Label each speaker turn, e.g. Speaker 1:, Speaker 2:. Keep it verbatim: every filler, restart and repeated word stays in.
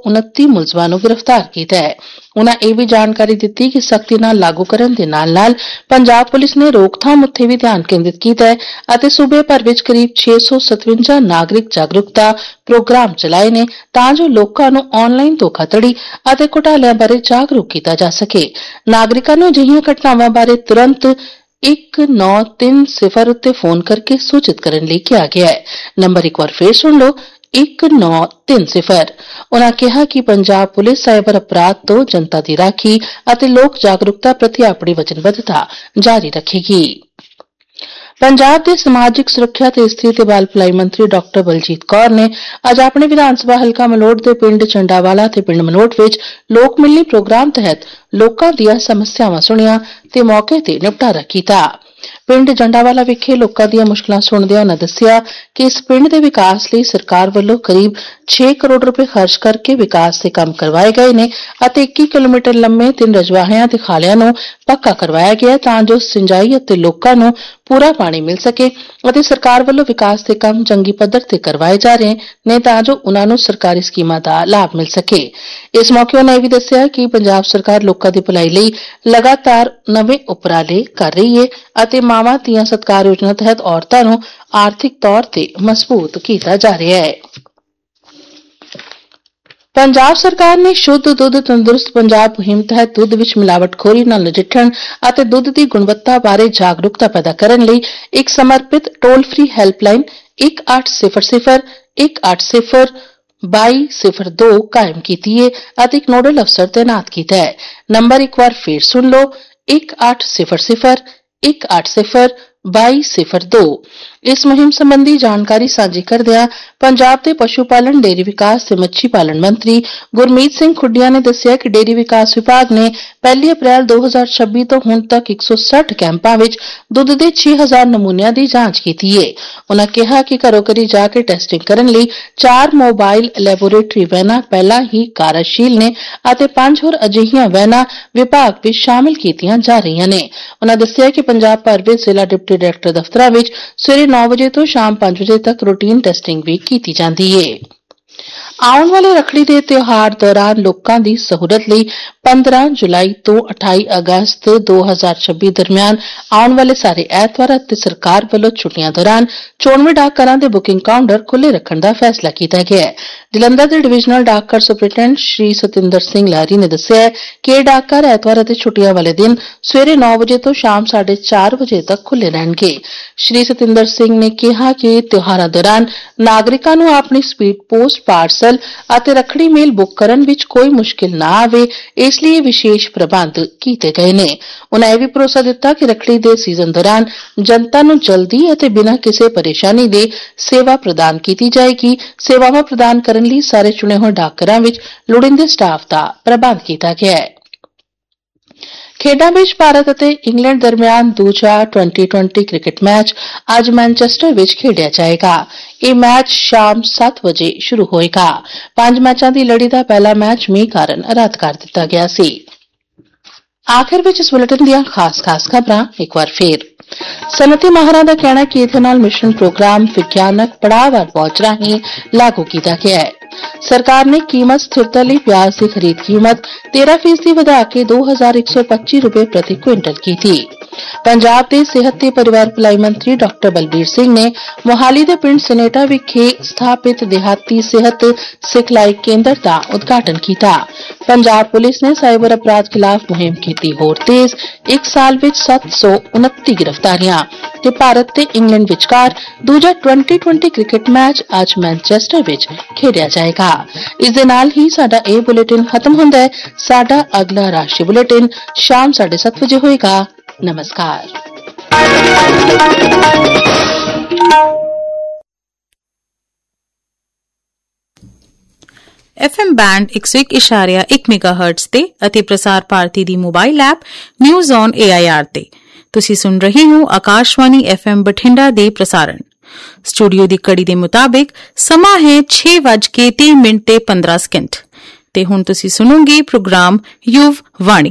Speaker 1: उनती मुलजमां नूं गिरफ्तार कीता है। उन्हां ਇਹ ਵੀ ਜਾਣਕਾਰੀ ਦਿੱਤੀ ਕਿ ਸਖਤੀ ਨਾਲ ਲਾਗੂ ਕਰਨ ਦੇ ਨਾਲ-ਨਾਲ ਪੰਜਾਬ ਪੁਲਿਸ ਨੇ ਰੋਕਥਾਮ ਉੱਤੇ ਵੀ ਧਿਆਨ ਕੇਂਦਰਿਤ ਕੀਤਾ ਹੈ ਅਤੇ ਸੂਬੇ ਭਰ ਵਿੱਚ ਕਰੀਬ ਛੇ ਸੌ ਸਤਵੰਜਾ ਨਾਗਰਿਕ ਜਾਗਰੂਕਤਾ ਪ੍ਰੋਗਰਾਮ ਚਲਾਏ ਨੇ ਤਾਂ ਜੋ ਲੋਕਾਂ ਨੂੰ ਆਨਲਾਈਨ ਧੋਖਾਧੜੀ ਅਤੇ ਘੁਟਾਲਿਆਂ ਬਾਰੇ ਜਾਗਰੂਕ ਕੀਤਾ ਜਾ ਸਕੇ। ਨਾਗਰਿਕਾਂ ਨੂੰ ਅਜਿਹੀਆਂ ਘਟਨਾਵਾਂ ਬਾਰੇ ਤੁਰੰਤ ਇੱਕ ਨੌ ਤਿੰਨ ਸਿਫਰ ਉੱਤੇ ਫੋਨ ਕਰਕੇ ਸੂਚਿਤ ਕਰਨ ਲਈ ਕਿਹਾ ਗਿਆ ਹੈ। ਨੰਬਰ ਇੱਕ ਵਾਰ ਫੇਰ ਸੁਣ ਲਓ, ਇੱਕ ਨੌ ਤਿੰਨ ਸਿਫਰ। ਉਨ੍ਹਾਂ ਕਿਹਾ ਕਿ ਪੰਜਾਬ ਪੁਲਿਸ ਸਾਈਬਰ ਅਪਰਾਧ ਤੋਂ ਜਨਤਾ ਦੀ ਰਾਖੀ ਅਤੇ ਲੋਕ ਜਾਗਰੂਕਤਾ ਪ੍ਰਤੀ ਆਪਣੀ ਵਚਨਬੱਧਤਾ ਜਾਰੀ ਰੱਖੇਗੀ। ਪੰਜਾਬ ਦੇ ਸਮਾਜਿਕ ਸੁਰੱਖਿਆ ਤੇ ਇਸਤਰੀ ਤੇ ਬਾਲ ਭਲਾਈ ਮੰਤਰੀ ਡਾਕਟਰ ਬਲਜੀਤ ਕੌਰ ਨੇ ਅੱਜ ਆਪਣੇ ਵਿਧਾਨ ਸਭਾ ਹਲਕਾ ਮਲੋਟ ਦੇ ਪਿੰਡ ਚੰਡਾਵਾਲਾ ਤੇ ਪਿੰਡ ਮਲੋਟ ਵਿੱਚ ਲੋਕ ਮਿਲਣੀ ਪ੍ਰੋਗਰਾਮ ਤਹਿਤ ਲੋਕਾਂ ਦੀਆਂ ਸਮੱਸਿਆਵਾਂ ਸੁਣੀਆਂ ਤੇ ਮੌਕੇ ਤੇ ਨਿਪਟਾਰਾ ਕੀਤਾ। ਪਿੰਡ ਜੰਡਾਵਾਲਾ ਵਿਖੇ ਲੋਕਾਂ ਦੀਆਂ ਮੁਸ਼ਕਲਾਂ ਸੁਣਦਿਆਂ ਉਨ੍ਹਾਂ ਦੱਸਿਆ ਕਿ ਇਸ ਪਿੰਡ ਦੇ ਵਿਕਾਸ ਲਈ ਸਰਕਾਰ ਵੱਲੋਂ ਕਰੀਬ ਛੇ ਕਰੋੜ ਰੁਪਏ ਖਰਚ ਕਰਕੇ ਵਿਕਾਸ ਦੇ ਕੰਮ ਕਰਵਾਏ ਗਏ ਨੇ ਅਤੇ ਇੱਕੀ ਕਿਲੋਮੀਟਰ ਲੰਮੇ ਤਿੰਨ ਰਜਵਾਹਿਆਂ ਤੇ ਖਾਲਿਆਂ ਨੂੰ ਪੱਕਾ ਕਰਵਾਇਆ ਗਿਆ ਤਾਂ ਜੋ ਸਿੰਜਾਈ ਅਤੇ ਲੋਕਾਂ ਨੂੰ ਪੂਰਾ ਪਾਣੀ ਮਿਲ ਸਕੇ ਅਤੇ ਸਰਕਾਰ ਵੱਲੋਂ ਵਿਕਾਸ ਦੇ ਕੰਮ ਚੰਗੀ ਪੱਧਰ ਤੇ ਕਰਵਾਏ ਜਾ ਰਹੇ ਨੇ ਤਾਂ ਜੋ ਉਨ੍ਹਾਂ ਨੂੰ ਸਰਕਾਰੀ ਸਕੀਮਾਂ ਦਾ ਲਾਭ ਮਿਲ ਸਕੇ। ਇਸ ਮੌਕੇ ਉਨ੍ਹਾਂ ਇਹ ਵੀ ਦੱਸਿਆ ਕਿ ਪੰਜਾਬ ਸਰਕਾਰ ਲੋਕਾਂ ਦੀ ਭਲਾਈ ਲਈ ਲਗਾਤਾਰ ਨਵੇਂ ਉਪਰਾਲੇ ਕਰ ਰਹੀ ਹੈ ਅਤੇ ਮਾਵਾਂ ਧੀਆਂ ਸਤਿਕਾਰ ਯੋਜਨਾ ਤਹਿਤ ਔਰਤਾਂ ਨੂੰ ਆਰਥਿਕ ਤੌਰ ਤੇ ਮਜ਼ਬੂਤ ਕੀਤਾ ਜਾ ਰਿਹਾ ਹੈ। ਪੰਜਾਬ ਸਰਕਾਰ ਨੇ ਸ਼ੁੱਧ ਦੁੱਧ ਤੰਦਰੁਸਤ ਪੰਜਾਬ ਮੁਹਿੰਮ ਤਹਿਤ ਦੁੱਧ ਵਿੱਚ ਮਿਲਾਵਟਖੋਰੀ ਨਾਲ ਨਜਿੱਠਣ ਅਤੇ ਦੁੱਧ ਦੀ ਗੁਣਵੱਤਾ ਬਾਰੇ ਜਾਗਰੂਕਤਾ ਪੈਦਾ ਕਰਨ ਲਈ ਇੱਕ ਸਮਰਪਿਤ ਟੋਲ ਫ੍ਰੀ ਹੈਲਪਲਾਈਨ ਇੱਕ ਅੱਠ ਸਿਫਰ ਸਿਫਰ ਇੱਕ ਅੱਠ ਸਿਫਰ ਬਾਈ ਸਿਫਰ ਦੋ ਕਾਇਮ ਕੀਤੀ ਹੈ ਅਤੇ ਇੱਕ ਨੋਡਲ ਅਫਸਰ ਤੈਨਾਤ ਕੀਤਾ ਹੈ। ਨੰਬਰ ਇੱਕ ਵਾਰ ਫੇਰ ਸੁਣ ਲਓ, ਇੱਕ ਅੱਠ ਸਿਫਰ ਸਿਫਰ ਇੱਕ ਅੱਠ ਸਿਫਰ ਬਾਈ ਸਿਫਰ ਦੋ। ਇਸ ਮੁਹਿੰਮ ਸੰਬੰਧੀ ਜਾਣਕਾਰੀ ਸਾਂਝੀ ਕਰਦਿਆਂ ਪੰਜਾਬ ਦੇ ਪਸ਼ੂ ਪਾਲਣ ਡੇਅਰੀ ਵਿਕਾਸ ਤੇ ਮੱਛੀ ਪਾਲਣ ਮੰਤਰੀ ਗੁਰਮੀਤ ਸਿੰਘ ਖੁੱਡੀਆਂ ਨੇ ਦੱਸਿਆ ਕਿ ਡੇਅਰੀ ਵਿਕਾਸ ਵਿਭਾਗ ਨੇ ਪਹਿਲੀ ਅਪ੍ਰੈਲ ਦੋ ਹਜ਼ਾਰ ਛੱਬੀ ਤੋਂ ਹੁਣ ਤੱਕ ਇੱਕ ਸੌ ਸੱਠ ਕੈਂਪਾਂ ਵਿੱਚ ਦੁੱਧ ਦੇ ਛੇ ਹਜ਼ਾਰ ਨਮੂਨਿਆਂ ਦੀ ਜਾਂਚ ਕੀਤੀ ਹੈ। ਉਨ੍ਹਾਂ ਕਿਹਾ ਕਿ ਘਰੋਂ ਘਰੀ ਜਾ ਕੇ ਟੈਸਟਿੰਗ ਕਰਨ ਲਈ ਚਾਰ ਮੋਬਾਈਲ ਲੈਬੋਰੇਟਰੀ ਵੈਨਾਂ ਪਹਿਲਾਂ ਹੀ ਕਾਰਜਸ਼ੀਲ ਨੇ ਅਤੇ ਪੰਜ ਹੋਰ ਅਜਿਹੀਆਂ ਵੈਨਾਂ ਵਿਭਾਗ ਵਿੱਚ ਸ਼ਾਮਲ ਕੀਤੀਆਂ ਜਾ ਰਹੀਆਂ ਨੇ। ਉਨ੍ਹਾਂ ਦੱਸਿਆ ਕਿ ਪੰਜਾਬ ਭਰ ਵਿੱਚ ਜ਼ਿਲ੍ਹਾ ਡਿਪਟੀ ਡਾਇਰੈਕਟਰ ਦਫ਼ਤਰਾਂ ਵਿੱਚ ਸਵੇਰੇ ਨੌ ਵਜੇ ਤੋਂ ਸ਼ਾਮ ਪੰਜ ਵਜੇ ਤੱਕ ਰੂਟੀਨ ਟੈਸਟਿੰਗ ਵੀ ਕੀਤੀ ਜਾਂਦੀ ਹੈ। ਆਉਣ ਵਾਲੇ ਰੱਖੜੀ ਦੇ ਤਿਉਹਾਰ ਦੌਰਾਨ ਲੋਕਾਂ ਦੀ ਸਹੂਲਤ ਲਈ ਪੰਦਰਾਂ ਜੁਲਾਈ ਤੋਂ ਅਠਾਈ ਅਗਸਤ ਦੋ ਹਜ਼ਾਰ ਛੱਬੀ ਦਰਮਿਆਨ ਆਉਣ ਵਾਲੇ ਸਾਰੇ ਐਤਵਾਰ ਅਤੇ ਸਰਕਾਰ ਵੱਲੋਂ ਛੁੱਟੀਆਂ ਦੌਰਾਨ ਚੋਣਵੇਂ ਡਾਕਘਰਾਂ ਦੇ ਬੁਕਿੰਗ ਕਾਊਂਟਰ ਖੁੱਲ੍ਹੇ ਰੱਖਣ ਦਾ ਫੈਸਲਾ ਕੀਤਾ ਗਿਆ ਹੈ। ਜਲੰਧਰ ਦੇ ਡਿਵੀਜ਼ਨਲ ਡਾਕਘਰ ਸੁਪਰਡੈਂਟ ਸ਼੍ਰੀ ਸਤਿੰਦਰ ਸਿੰਘ ਲਾਰੀ ਨੇ ਦੱਸਿਆ ਕਿ ਇਹ ਡਾਕਘਰ ਐਤਵਾਰ ਅਤੇ ਛੁੱਟੀਆਂ ਵਾਲੇ ਦਿਨ ਸਵੇਰੇ ਨੌ ਵਜੇ ਤੋਂ ਸ਼ਾਮ ਸਾਢੇ ਚਾਰ ਵਜੇ ਤੱਕ ਖੁੱਲ੍ਹੇ ਰਹਿਣਗੇ। ਸ਼੍ਰੀ ਸਤਿੰਦਰ ਸਿੰਘ ਨੇ ਕਿਹਾ ਕਿ ਤਿਉਹਾਰਾਂ ਦੌਰਾਨ ਨਾਗਰਿਕਾਂ ਨੂੰ ਆਪਣੀ ਸਪੀਡ ਪੋਸਟ ਪਾਰਸਲ ਅਤੇ ਰੱਖੜੀ ਮੇਲ ਬੁੱਕ ਕਰਨ ਵਿੱਚ ਕੋਈ ਮੁਸ਼ਕਿਲ ਨਾ ਆਵੇ, ਇਸ ਲਈ ਵਿਸ਼ੇਸ਼ ਪ੍ਰਬੰਧ ਕੀਤੇ ਗਏ ਨੇ। ਉਨ੍ਹਾਂ ਇਹ ਵੀ ਭਰੋਸਾ ਦਿੱਤਾ ਕਿ ਰੱਖੜੀ ਦੇ ਸੀਜ਼ਨ ਦੌਰਾਨ ਜਨਤਾ ਨੂੰ ਜਲਦੀ ਅਤੇ ਬਿਨਾਂ ਕਿਸੇ ਪਰੇਸ਼ਾਨੀ ਦੇ ਸੇਵਾ ਪ੍ਰਦਾਨ ਕੀਤੀ ਜਾਏਗੀ। ਸੇਵਾਵਾਂ ਪ੍ਰਦਾਨ ਕਰਨ ਲਈ ਸਾਰੇ ਚੁਣੇ ਹੋਏ ਡਾਕਘਰਾਂ ਵਿੱਚ ਲੋੜੀਂਦੇ ਸਟਾਫ ਦਾ ਪ੍ਰਬੰਧ ਕੀਤਾ ਗਿਆ ਹੈ। ਖੇਡਾਂ ਵਿੱਚ ਭਾਰਤ ਅਤੇ ਇੰਗਲੈਂਡ ਦਰਮਿਆਨ ਦੂਜਾ ਟਵੈਂਟੀ ਟਵੈਂਟੀ ਕ੍ਰਿਕਟ ਮੈਚ ਅੱਜ ਮੈਨਚੈਸਟਰ ਵਿੱਚ ਖੇਡਿਆ ਜਾਏਗਾ। ਇਹ ਮੈਚ ਸ਼ਾਮ ਸੱਤ ਵਜੇ ਸ਼ੁਰੂ ਹੋਏਗਾ। ਪੰਜ ਮੈਚਾਂ ਦੀ ਲੜੀ ਦਾ ਪਹਿਲਾ ਮੈਚ ਮੀਂਹ ਕਾਰਨ ਰੱਦ ਕਰ ਦਿੱਤਾ ਗਿਆ ਸੀ। ਆਖਿਰ ਵਿੱਚ ਇਸ ਬੁਲੇਟਿਨ ਦੀਆਂ ਖਾਸ-ਖਾਸ ਖਬਰਾਂ ਇੱਕ ਵਾਰ ਫੇਰ। ਸਨਅਤੀ ਮਾਹਰਾਂ ਦਾ ਕਹਿਣਾ ਕਿ ਇਥੇਨੋਲ ਮਿਸ਼ਨ ਪ੍ਰੋਗਰਾਮ ਵਿਗਿਆਨਕ ਪੜਾਅਵਾਰ ਪਹੁੰਚ ਰਾਹੀਂ ਲਾਗੂ ਕੀਤਾ ਗਿਆ ਹੈ। ਸਰਕਾਰ ਨੇ ਕੀਮਤ ਸਥਿਰਤਾ ਲਈ ਪਿਆਜ਼ ਦੀ ਖਰੀਦ ਕੀਮਤ ਤੇਰਾਂ ਫੀਸਦੀ ਵਧਾ ਕੇ ਦੋ ਹਜ਼ਾਰ ਇੱਕ ਸੌ ਪੱਚੀ ਰੁਪਏ ਪ੍ਰਤੀ ਕੁਇੰਟਲ ਕੀਤੀ। ਪੰਜਾਬ ਦੇ ਸਿਹਤ ਤੇ ਪਰਿਵਾਰ ਭਲਾਈ ਮੰਤਰੀ ਡਾਕਟਰ ਬਲਬੀਰ ਸਿੰਘ ਨੇ ਮੋਹਾਲੀ ਦੇ ਪਿੰਡ ਸਨੇਟਾ ਵਿਖੇ ਸਥਾਪਿਤ ਦਿਹਾਤੀ ਸਿਹਤ ਸਿਖਲਾਈ ਕੇਂਦਰ ਦਾ ਉਦਘਾਟਨ ਕੀਤਾ। ਪੰਜਾਬ ਪੁਲਿਸ ਨੇ ਸਾਈਬਰ ਅਪਰਾਧ ਖਿਲਾਫ ਮੁਹਿੰਮ ਕੀਤੀ ਹੋਰ ਤੇਜ਼। ਇੱਕ ਸਾਲ ਵਿੱਚ ਸੱਤ ਸੌ ਉਨੱਤੀ ਗ੍ਰਿਫਤਾਰੀਆਂ। ਤੇ ਭਾਰਤ ਤੇ ਇੰਗਲੈਂਡ ਵਿਚਕਾਰ ਦੂਜਾ ਟਵੈਂਟੀ ਟਵੈਂਟੀ ਕ੍ਰਿਕਟ ਮੈਚ ਅੱਜ ਮੈਨਚੈਸਟਰ ਵਿੱਚ ਖੇਡਿਆ ਜਾਏਗਾ। ਇਸ ਦੇ ਨਾਲ ਹੀ ਸਾਡਾ ਇਹ ਬੁਲੇਟਿਨ ਖਤਮ ਹੁੰਦਾ ਹੈ। ਸਾਡਾ ਅਗਲਾ ਰਾਸ਼ਟਰੀ ਬੁਲੇਟਿਨ ਸ਼ਾਮ ਸਾਢੇ ਸੱਤ ਵਜੇ ਹੋਏਗਾ। ਨਮਸਕਾਰ।
Speaker 2: ਐਫ ਐਮ ਬੈਂਡ ਇੱਕ ਸੌ ਇੱਕ ਇਸ਼ਾਰਿਆ ਇੱਕ ਮੈਗਾਹਰਟਜ਼ ਤੇ ਅਤੇ ਪ੍ਰਸਾਰ ਭਾਰਤੀ ਦੀ mobile app news on A I R ਤੇ ਤੁਸੀਂ ਸੁਣ ਰਹੇ ਹੋ ਆਕਾਸ਼ਵਾਣੀ ਐਫ ਐਮ ਬਠਿੰਡਾ ਦੇ ਪ੍ਰਸਾਰਣ। ਸਟੂਡੀਓ ਦੀ ਘੜੀ ਦੇ ਮੁਤਾਬਿਕ ਸਮਾਂ ਹੈ ਛੇ ਵੱਜ ਕੇ ਤੀਹ ਮਿੰਟ ਤੇ ਪੰਦਰਾਂ ਸਕਿੰਟ ਤੇ ਹੁਣ ਤੁਸੀਂ ਸੁਣੋਗੇ ਪ੍ਰੋਗਰਾਮ ਯੁਵ ਵਾਣੀ।